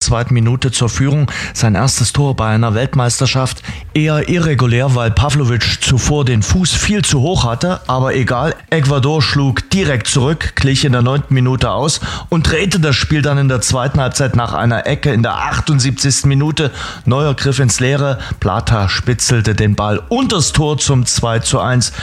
zweiten Minute zur Führung. Sein erstes Tor bei einer Weltmeisterschaft. Eher irregulär, weil Pavlovic zuvor den Fuß viel zu hoch hatte. Aber egal, Ecuador schlug direkt zurück, glich in der 9. Minute aus und drehte das Spiel dann in der zweiten Halbzeit nach einer Ecke in der 78. Minute. Neuer Griff ins Leere. Plata spitzelte den Ball unters Tor zum 2:1.